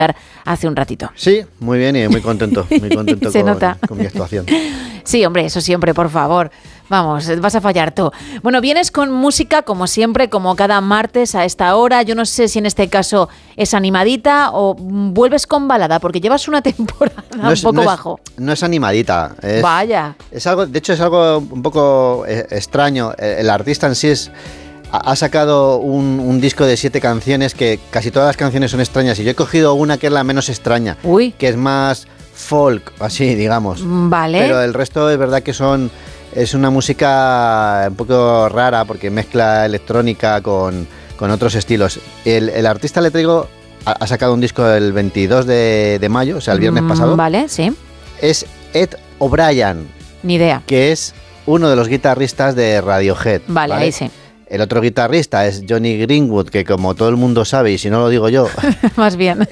hace un ratito. Sí, muy bien y muy contento Se nota. con mi actuación. Sí, hombre, eso siempre, por favor. Vamos, vas a fallar tú. Bueno, vienes con música como siempre, como cada martes a esta hora. Yo no sé si en este caso es animadita o vuelves con balada, porque llevas una temporada un poco bajo. No es animadita. Vaya. Es algo, de hecho es algo un poco extraño. El artista en sí ha sacado un disco de 7 canciones que casi todas las canciones son extrañas y yo he cogido una que es la menos extraña. Uy. Que es más folk, así digamos. Vale. Pero el resto es verdad que es una música un poco rara porque mezcla electrónica con otros estilos. El artista le traigo, ha sacado un disco el 22 de mayo, o sea, el viernes pasado. Vale, sí. Es Ed O'Brien. Ni idea. Que es uno de los guitarristas de Radiohead. Vale, ahí sí. El otro guitarrista es Johnny Greenwood, que como todo el mundo sabe, y si no lo digo yo, más bien.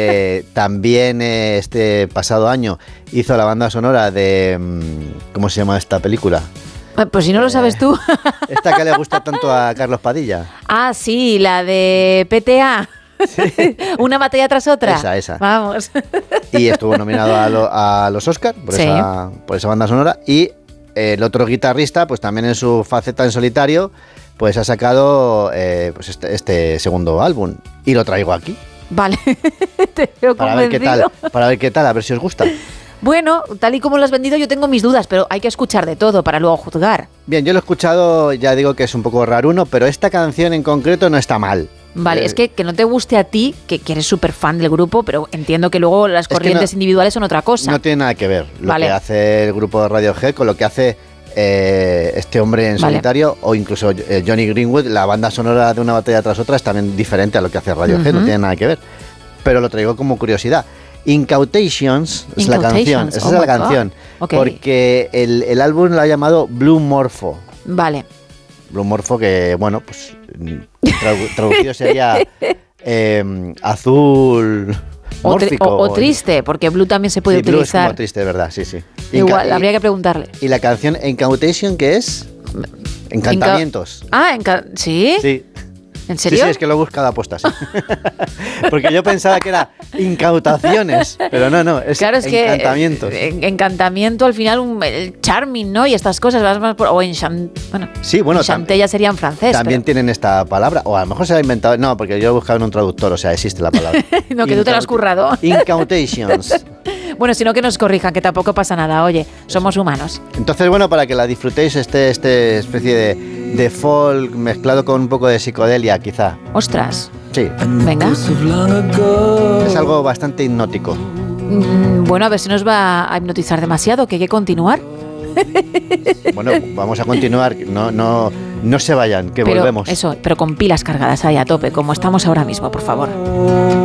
También este pasado año hizo la banda sonora de... ¿Cómo se llama esta película? Pues si no lo sabes tú. Esta que le gusta tanto a Carlos Padilla. Ah, sí, la de PTA. Sí. Una batalla tras otra. Esa. Vamos. Y estuvo nominado a los Oscars por esa banda sonora. Y el otro guitarrista, pues también en su faceta en solitario, pues ha sacado pues este segundo álbum. Y lo traigo aquí. Vale. Te veo para ver qué tal, a ver si os gusta. Bueno, tal y como lo has vendido yo tengo mis dudas, pero hay que escuchar de todo para luego juzgar. Bien, yo lo he escuchado, ya digo que es un poco raruno, pero esta canción en concreto no está mal. Vale, es que no te guste a ti, que eres súper fan del grupo, pero entiendo que luego las corrientes individuales son otra cosa. No tiene nada que ver lo que hace el grupo de Radiohead con lo que hace este hombre en solitario, o incluso Johnny Greenwood. La banda sonora de una batalla tras otra es también diferente a lo que hace Radiohead, no tiene nada que ver. Pero lo traigo como curiosidad. Incautations es la canción, esa es la canción, porque el álbum lo ha llamado Blue Morpho. Vale. Blue Morpho, que bueno, pues traducido sería azul mórfico. O triste, porque blue también se puede utilizar. Blue es como triste, ¿verdad? Sí. Igual, habría que preguntarle. ¿Y la canción Incautation qué es? Encantamientos. ¿Sí? Sí. ¿En serio? Sí, es que lo he buscado a posta, sí. Porque yo pensaba que era incautaciones, pero no, es encantamientos. Encantamiento al final, el charming, ¿no? Y estas cosas, o en chanté ya sería en francés. También tienen esta palabra, o a lo mejor se la ha inventado, no, porque yo he buscado en un traductor, o sea, existe la palabra. No, que tú te la has currado. Incautations. Bueno, si no que nos corrijan, que tampoco pasa nada, oye, somos humanos. Entonces, bueno, para que la disfrutéis, este especie de folk mezclado con un poco de psicodelia, quizá. Ostras. Sí. Venga. Es algo bastante hipnótico. Bueno, a ver si nos va a hipnotizar demasiado, que hay que continuar. Bueno, vamos a continuar, no se vayan, que volvemos. Pero con pilas cargadas ahí a tope, como estamos ahora mismo, por favor.